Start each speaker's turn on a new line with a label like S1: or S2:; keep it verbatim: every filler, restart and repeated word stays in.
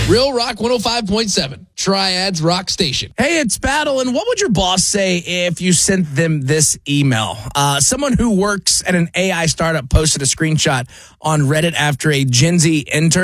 S1: Real Rock one oh five point seven, Triad's Rock Station.
S2: Hey, it's Battle, and what would your boss say if you sent them this email? Uh, someone who works at an A I startup posted a screenshot on Reddit after a Gen Z intern